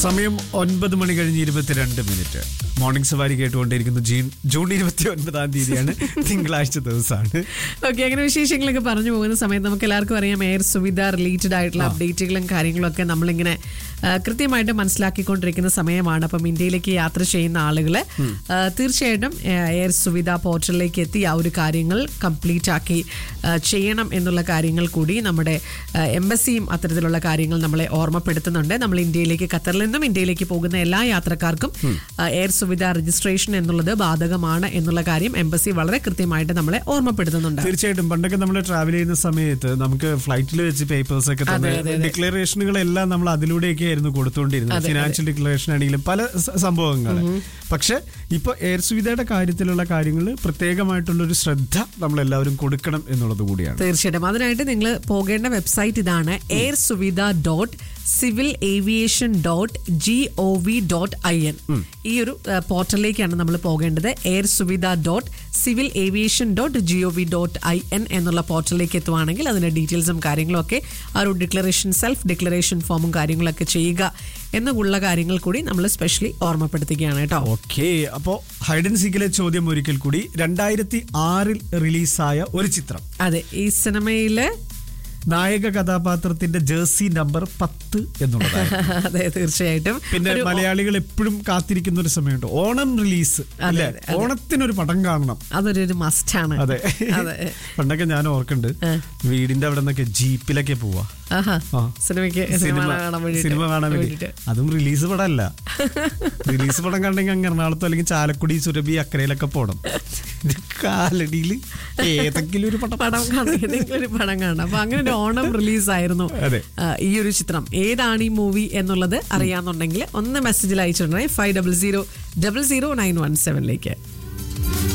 സമയം 9 മണി കഴിഞ്ഞ് 22 മോർണിംഗ് സവാരി കേട്ടുകൊണ്ടിരിക്കുന്നു. ജൂൺ 29 തീയതിയാണ്, തിങ്കളാഴ്ച ദിവസമാണ്. ഓക്കെ, അങ്ങനെ വിശേഷങ്ങളൊക്കെ പറഞ്ഞു പോകുന്ന സമയത്ത് നമുക്ക് എല്ലാവർക്കും അറിയാം, എയർ സുവിധ റിലേറ്റഡ് ആയിട്ടുള്ള അപ്ഡേറ്റുകളും കാര്യങ്ങളൊക്കെ നമ്മളിങ്ങനെ കൃത്യമായിട്ട് മനസ്സിലാക്കിക്കൊണ്ടിരിക്കുന്ന സമയമാണ്. അപ്പം ഇന്ത്യയിലേക്ക് യാത്ര ചെയ്യുന്ന ആളുകൾ തീർച്ചയായിട്ടും എയർ സുവിധ പോർട്ടലിലേക്ക് എത്തി ആ ഒരു കാര്യങ്ങൾ കംപ്ലീറ്റ് ആക്കി ചെയ്യണം എന്നുള്ള കാര്യങ്ങൾ കൂടി നമ്മുടെ എംബസിയും അത്തരത്തിലുള്ള കാര്യങ്ങൾ നമ്മളെ ഓർമ്മപ്പെടുത്തുന്നുണ്ട്. നമ്മൾ ഇന്ത്യയിലേക്ക്, ഖത്തറിൽ നിന്നും ഇന്ത്യയിലേക്ക് പോകുന്ന എല്ലാ യാത്രക്കാർക്കും എയർ സുവിധ രജിസ്ട്രേഷൻ എന്നുള്ളത് ബാധകമാണ് എന്നുള്ള കാര്യം എംബസി വളരെ കൃത്യമായിട്ട് നമ്മളെ ഓർമ്മപ്പെടുത്തുന്നുണ്ട്. തീർച്ചയായിട്ടും പണ്ടൊക്കെ നമ്മൾ ട്രാവൽ ചെയ്യുന്ന സമയത്ത് നമുക്ക് ഫ്ലൈറ്റിൽ വെച്ച് പേപ്പേഴ്സ് ഒക്കെ തന്നെ ഡിക്ലറേഷനുകളെല്ലാം നമ്മൾ അതിലൂടെയൊക്കെ ആയിരുന്നു കൊടുത്തുകൊണ്ടിരുന്നത്. ഫിനാൻഷ്യൽ ഡിക്ലറേഷൻ ആണെങ്കിലും പല സംഭവങ്ങൾ. പക്ഷെ ഇപ്പൊ എയർ സുവിധയുടെ കാര്യത്തിലുള്ള കാര്യങ്ങൾ പ്രത്യേകമായിട്ടുള്ള ഒരു ശ്രദ്ധ നമ്മൾ എല്ലാവരും കൊടുക്കണം എന്നുള്ളത് കൂടിയാണ്. തീർച്ചയായിട്ടും അതിനായിട്ട് നിങ്ങൾ പോകേണ്ട വെബ്സൈറ്റ് ഇതാണ് airsuvidha.civilaviation.gov.in. ഈ ഒരു പോർട്ടലിലേക്കാണ് നമ്മൾ പോകേണ്ടത്. airsuvidha.civilaviation.gov.in എന്നുള്ള പോർട്ടലിലേക്ക് എത്തുവാണെങ്കിൽ അതിന്റെ ഡീറ്റെയിൽസും കാര്യങ്ങളും ഒക്കെ ആ ഒരു സെൽഫ് ഡിക്ലറേഷൻ ഫോമും കാര്യങ്ങളൊക്കെ ചെയ്യുക എന്നുള്ള കാര്യങ്ങൾ കൂടി നമ്മൾ സ്പെഷ്യലി ഓർമ്മപ്പെടുത്തുകയാണ് കേട്ടോ. ഓക്കെ, അപ്പോ ഹൈഡ് ആൻഡ് സീക്കിലെ ചോദ്യം ഒരിക്കൽ കൂടി. 2006 റിലീസായ ഒരു ചിത്രം. അതെ, ഈ സിനിമയില് നായക കഥാപാത്രത്തിന്റെ ജേഴ്സി നമ്പർ 10 എന്നുള്ളതാണ്. അതെ, തീർച്ചയായിട്ടും. പിന്നെ മലയാളികൾ എപ്പോഴും കാത്തിരിക്കുന്ന ഒരു സമയമുണ്ട്, ഓണം റിലീസ്. അല്ലെ, ഓണത്തിനൊരു പടം കാണണം, അതൊരു മസ്റ്റാണ്. അതെ, പണ്ടൊക്കെ ഞാൻ ഓർക്കുന്നുണ്ട്, വീടിന്റെ അവിടെ നിന്നൊക്കെ ജീപ്പിലൊക്കെ പോവാ സിനിമ കാണാൻ വേണ്ടി. അതും റിലീസ് പടമല്ല. റിലീസ് പടം കണ്ടെങ്കിൽ അങ്ങ് എറണാകുളത്തോ അല്ലെങ്കിൽ ചാലക്കുടി, സുരഭി, അക്കരയിലൊക്കെ പോണം. കാലടിയിൽ ഏതെങ്കിലും ഒരു പടം കാണണം. അപ്പൊ അങ്ങനെ ഒരു ഓണം റിലീസായിരുന്നു ഈ ഒരു ചിത്രം. ഏതാണ് ഈ മൂവി എന്നുള്ളത് അറിയാന്നുണ്ടെങ്കിൽ ഒന്ന് മെസ്സേജിൽ അയച്ചിട്ടുണ്ടെങ്കിൽ 500917